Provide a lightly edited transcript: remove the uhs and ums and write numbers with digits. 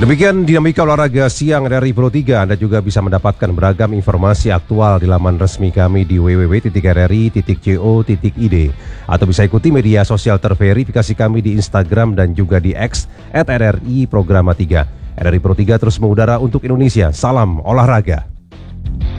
Demikian dinamika olahraga siang dari Pro 3. Anda juga bisa mendapatkan beragam informasi aktual di laman resmi kami di www.rri.co.id atau bisa ikuti media sosial terverifikasi kami di Instagram dan juga di X @RRI Programa 3. RRI Pro 3 terus mengudara untuk Indonesia. Salam olahraga.